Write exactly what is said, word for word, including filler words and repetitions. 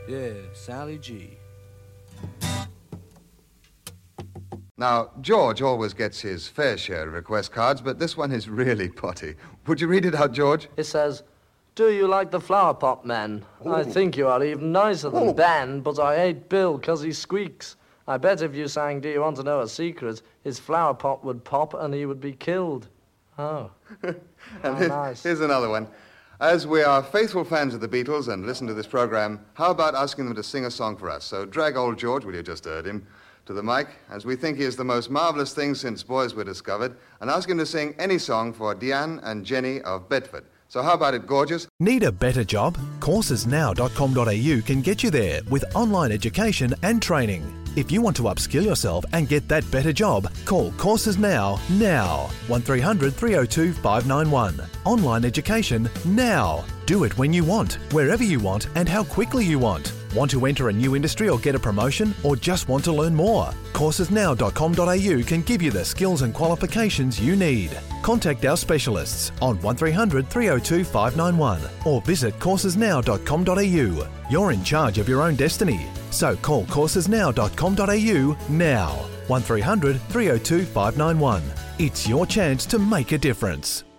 Yeah, Sally G. Now, George always gets his fair share of request cards, but this one is really potty. Would you read it out, George? It says, "Do you like the Flower Pot Men? Ooh. I think you are even nicer than Ooh. Ben, but I hate Bill 'cause he squeaks. I bet if you sang 'Do you want to know a secret,' his flower pot would pop and he would be killed." Oh. and oh, here's, nice. Here's another one. As we are faithful fans of the Beatles and listen to this program, how about asking them to sing a song for us? So drag old George, will you just heard him, to the mic, as we think he is the most marvellous thing since boys were discovered, and ask him to sing any song for Deanne and Jenny of Bedford. So how about it, gorgeous? Need a better job? courses now dot com dot a u can get you there with online education and training. If you want to upskill yourself and get that better job, call Courses Now, now. one three hundred three oh two five nine one. Online education now. Do it when you want, wherever you want and how quickly you want. Want to enter a new industry or get a promotion, or just want to learn more? courses now dot com dot a u can give you the skills and qualifications you need. Contact our specialists on one three hundred three oh two five nine one or visit courses now dot com dot a u. You're in charge of your own destiny, so call courses now dot com dot a u now. one three hundred three oh two five nine one. It's your chance to make a difference.